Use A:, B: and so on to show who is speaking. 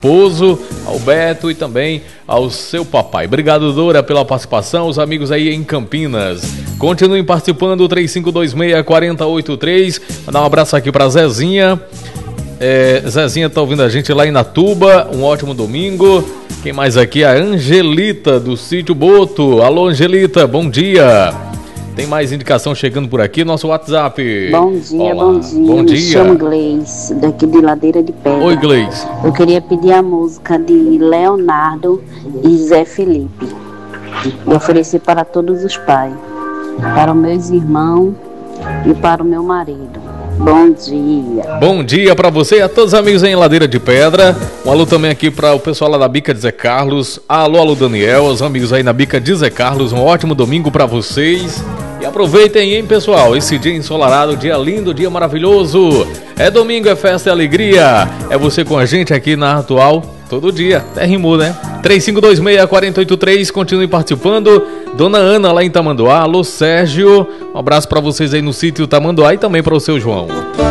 A: esposo, ao Beto e também ao seu papai. Obrigado, Dora, pela participação, os amigos aí em Campinas. Continuem participando, 3526-4083. Mandar um abraço aqui para Zezinha. Zezinha tá ouvindo a gente lá em Natuba. Um ótimo domingo. Quem mais aqui? A Angelita, do Sítio Boto. Alô, Angelita, bom dia. Tem mais indicação chegando por aqui, nosso WhatsApp.
B: Bom dia,
A: olá.
B: Bom dia.
A: Bom dia.
B: Me chamo Gleice, daqui de Ladeira de Pedra.
A: Oi, Gleice.
B: Eu queria pedir a música de Leonardo e Zé Felipe. E oferecer para todos os pais, para os meus irmãos e para o meu marido. Bom dia.
A: Bom dia para você e a todos os amigos em Ladeira de Pedra. Um alô também aqui para o pessoal lá da Bica de Zé Carlos. Alô, Daniel, os amigos aí na Bica de Zé Carlos. Um ótimo domingo para vocês. E aproveitem, hein, pessoal, esse dia ensolarado, dia lindo, dia maravilhoso. É domingo, é festa, é alegria. É você com a gente aqui na Atual, todo dia. Até rimou, né? 3526-4083, continue participando. Dona Ana lá em Tamanduá. Alô, Sérgio. Um abraço para vocês aí no sítio Tamanduá e também para o seu João.